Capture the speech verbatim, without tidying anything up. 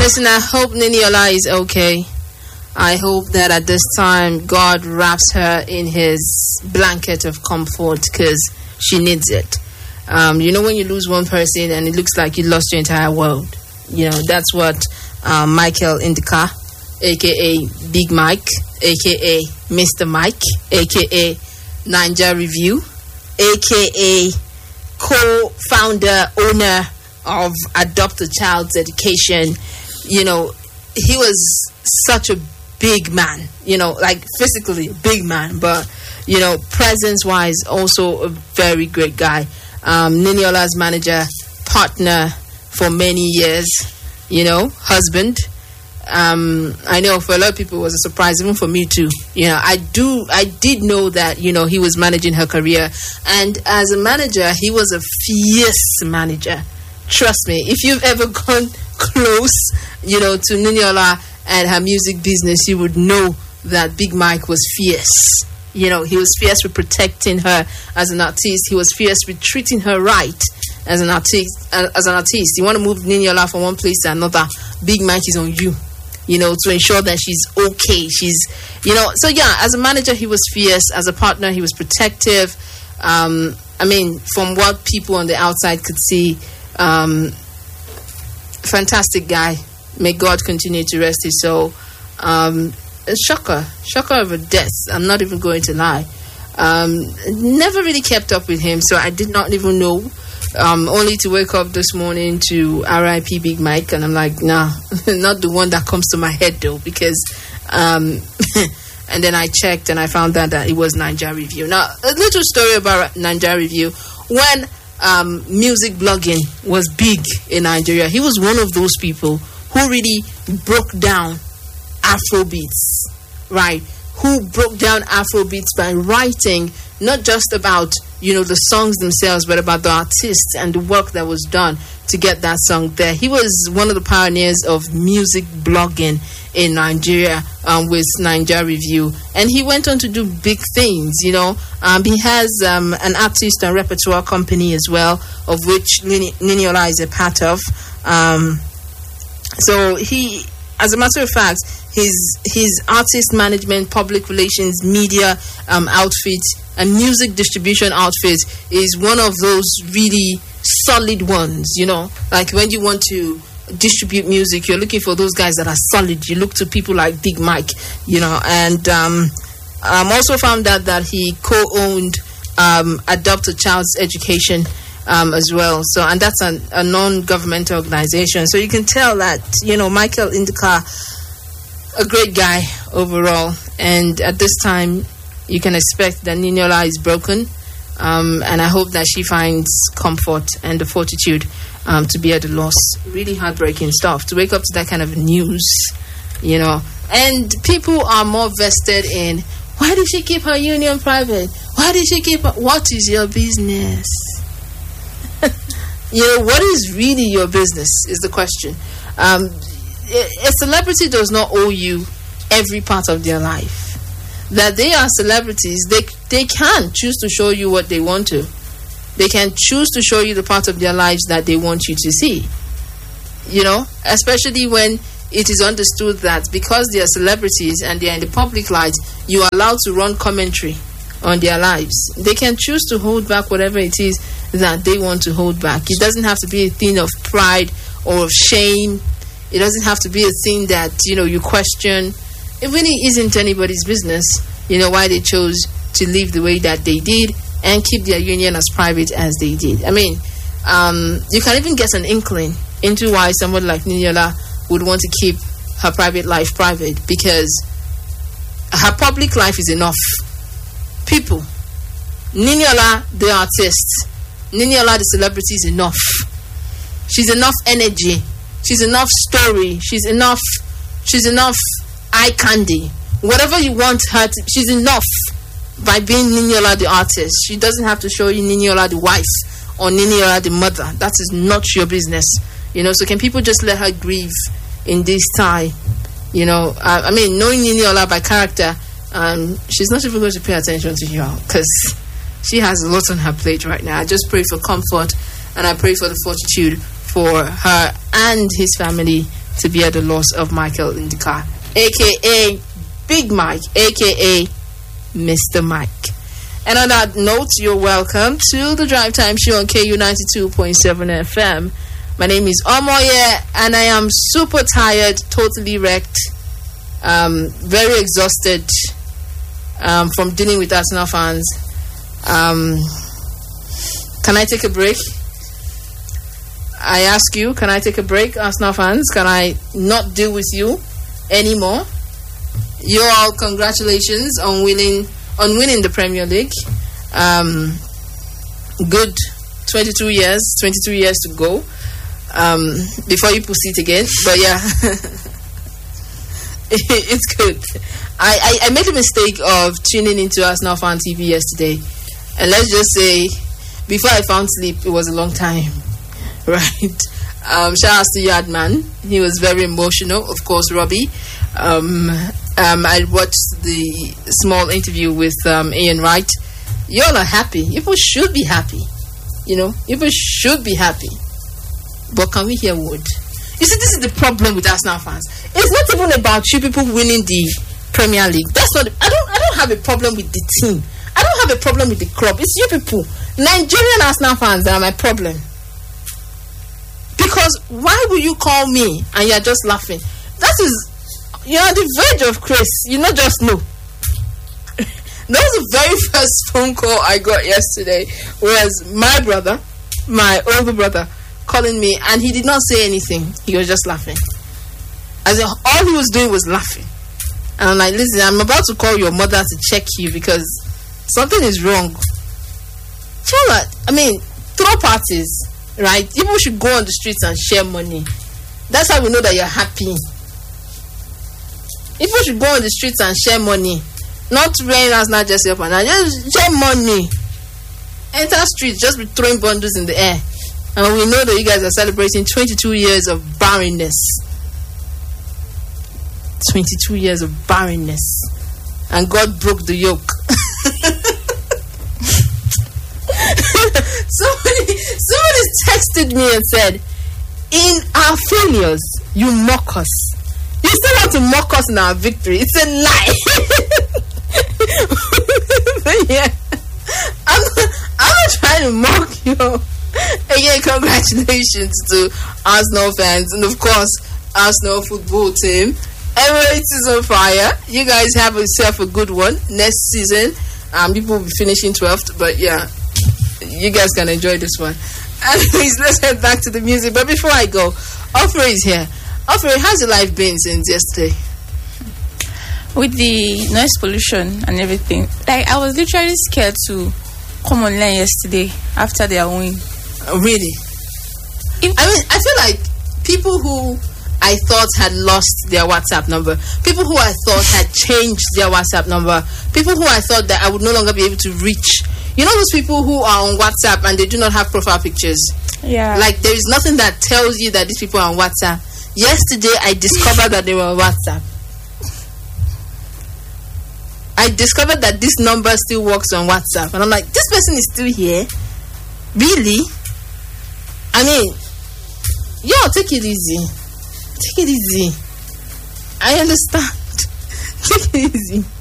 Listen, I hope Niniola is okay. I hope that at this time God wraps her in his blanket of comfort, because she needs it. Um, you know, when you lose one person and it looks like you lost your entire world. You know, that's what um, Michael Indika, aka Big Mike, aka Mister Mike, aka Ninja Review, aka co-founder, owner of Adopt a Child's Education. You know, he was such a big man, you know, like physically a big man, but, you know, presence-wise, also a very great guy. Um, Niniola's manager, partner for many years, you know, husband. Um, I know for a lot of people it was a surprise, even for me too. You know, I do, I did know that, you know, he was managing her career, and as a manager, he was a fierce manager. Trust me, if you've ever gone close, you know, to Niniola and her music business, you would know that Big Mike was fierce. You know, he was fierce with protecting her as an artist. He was fierce with treating her right as an artist. As an artist, you want to move Niniola from one place to another, Big Mike is on you. You know, to ensure that she's okay. She's, you know, so yeah, as a manager, he was fierce. As a partner, he was protective. Um, I mean, from what people on the outside could see, um, fantastic guy. May God continue to rest his soul. Um, a shocker, shocker of a death. I'm not even going to lie. Um, never really kept up with him, so I did not even know. Um, only to wake up this morning to R I P Big Mike, and I'm like, nah, not the one that comes to my head though, because, um, and then I checked and I found out that it was Ninja Review. Now, a little story about Ninja Review. When um, music blogging was big in Nigeria, he was one of those people who really broke down Afrobeats, right? Who broke down Afrobeats by writing not just about, you know, the songs themselves, but about the artists and the work that was done to get that song there. He was one of the pioneers of music blogging in Nigeria, um, with Ninja Review, and he went on to do big things. You know, um, he has um, an artist and repertoire company as well, of which Nini- Niniola is a part of. Um, so he, as a matter of fact, his his artist management, public relations, media um, outfit, and music distribution outfit is one of those really solid ones. You know, like when you want to distribute music, you're looking for those guys that are solid. You look to people like Big Mike, you know. And um, I'm also found out that he co-owned um, Adopt a Child's Education um, as well. So, and that's an, a non-governmental organization. So you can tell that, you know, Michael Indika, a great guy overall. And at this time, you can expect that Niniola is broken. Um, and I hope that she finds comfort and the fortitude um, to be at the loss. Really heartbreaking stuff. To wake up to that kind of news, you know. And people are more vested in, why did she keep her union private? Why did she keep her? What is your business? You know, what is really your business is the question. Um, a celebrity does not owe you every part of their life. That they are celebrities, they they can choose to show you what they want to. They can choose to show you the part of their lives that they want you to see. You know, especially when it is understood that because they are celebrities and they are in the public light, you are allowed to run commentary on their lives. They can choose to hold back whatever it is that they want to hold back. It doesn't have to be a thing of pride or of shame. It doesn't have to be a thing that, you know, you question. It really isn't anybody's business, you know, why they chose to live the way that they did and keep their union as private as they did. I mean, um, you can even get an inkling into why somebody like Niniola would want to keep her private life private, because her public life is enough. People, Niniola, the artist, Niniola, the celebrity, is enough. She's enough energy. She's enough story. She's enough. She's enough eye candy. Whatever you want her to, she's enough by being Niniola the artist. She doesn't have to show you Niniola the wife or Niniola the mother. That is not your business. You know, so can people just let her grieve in this time? You know, I, I mean, knowing Niniola by character, um, she's not even going to pay attention to you all, because she has a lot on her plate right now. I just pray for comfort, and I pray for the fortitude for her and his family to bear the loss of Michael Ndika, aka Big Mike, aka Mister Mike. And on that note, you're welcome to the Drive Time Show on K U ninety-two point seven F M. My name is Omoye, and I am super tired, totally wrecked, um, very exhausted um, from dealing with Arsenal fans. Um, can I take a break? I ask you, can I take a break, Arsenal fans? Can I not deal with you anymore? You all, congratulations on winning on winning the Premier League. Um, good twenty-two years, twenty-two years to go um, before you proceed again. But yeah, it's good. I, I, I made a mistake of tuning into Arsenal Fan T V yesterday, and let's just say, before I found sleep, it was a long time. Right? Um, shout out to Yardman. He was very emotional. Of course, Robbie. Um, um, I watched the small interview with um, Ian Wright. Y'all are happy. People should be happy. You know, people should be happy. But can we hear wood? You see, this is the problem with Arsenal fans. It's not even about you people winning the Premier League. That's not. I don't. I don't have a problem with the team. I don't have a problem with the club. It's you people, Nigerian Arsenal fans, that are my problem. Because why will you call me and you're just laughing? That is, you're on the verge of Chris. You not just know. That was the very first phone call I got yesterday. Was my brother, my older brother, calling me, and he did not say anything. He was just laughing. As in, all he was doing was laughing. And I'm like, listen, I'm about to call your mother to check you because something is wrong. Chola, I mean, throw parties. Right? People should go on the streets and share money. That's how we know that you're happy. People should go on the streets and share money. Not wearing us not just up and down. Just share money. Enter streets, just be throwing bundles in the air. And we know that you guys are celebrating twenty-two years of barrenness. twenty-two years of barrenness. And God broke the yoke. Somebody, somebody texted me and said, in our failures, you mock us. You still want to mock us in our victory. It's a lie. Yeah. I'm not, I'm not trying to mock you. Again, congratulations to Arsenal fans and, of course, Arsenal football team. Emirates is on fire. You guys have yourself a good one. Next season, um, people will be finishing twelfth, but yeah. You guys can enjoy this one. Anyways, let's head back to the music. But before I go, Ofre is here. Ofre, how's your life been since yesterday? With the noise pollution and everything, like I was literally scared to come online yesterday after their win. Oh, really? If, I mean, I feel like people who I thought had lost their WhatsApp number, people who I thought had changed their WhatsApp number, people who I thought that I would no longer be able to reach. You know those people who are on WhatsApp and they do not have profile pictures? Yeah. Like there is nothing that tells you that these people are on WhatsApp. Yesterday I discovered that they were on WhatsApp. I discovered that this number still works on WhatsApp. And I'm like, this person is still here? Really? I mean, yo, take it easy. Take it easy. I understand. Take it easy.